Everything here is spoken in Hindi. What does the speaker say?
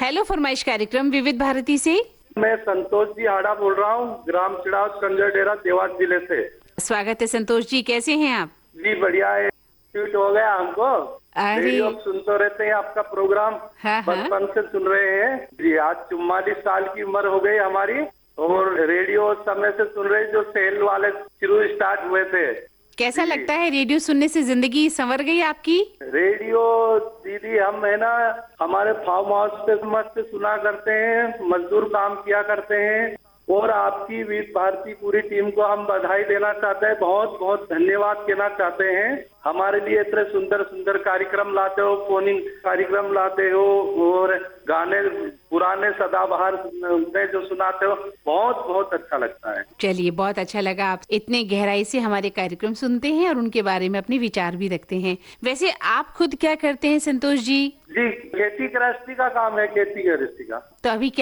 हेलो फरमाइश कार्यक्रम विविध भारती से। मैं संतोष जी हाड़ा बोल रहा हूँ, ग्राम चिड़ाव कंजर डेरा देवास जिले से। स्वागत है संतोष जी, कैसे हैं आप? जी बढ़िया है, ट्वीट हो गया हमको। अरे रेडियो सुनते रहते हैं आपका प्रोग्राम, हाँ। बचपन से सुन रहे हैं जी। आज 44 साल की उम्र हो गई हमारी और रेडियो उस समय से सुन रहे, जो सेल वाले शुरू स्टार्ट हुए थे। कैसा लगता है रेडियो सुनने से? जिंदगी संवर गई आपकी? रेडियो दीदी, हम है ना हमारे फार्म हाउस पे मस्त सुना करते हैं, मजदूर काम किया करते हैं। और आपकी विविध भारती पूरी टीम को हम बधाई देना चाहते हैं, बहुत बहुत धन्यवाद कहना चाहते हैं। हमारे लिए इतने सुंदर सुंदर कार्यक्रम लाते हो, फोनिंग कार्यक्रम लाते हो और गाने पुराने सदाबहार में जो सुनाते हो, बहुत बहुत अच्छा लगता है। चलिए, बहुत अच्छा लगा आप इतने गहराई से हमारे कार्यक्रम सुनते हैं और उनके बारे में अपने विचार भी रखते हैं। वैसे आप खुद क्या करते हैं संतोष जी? जी खेती गृहस्थी का काम है, खेती गृहस्थी का। तो अभी क्या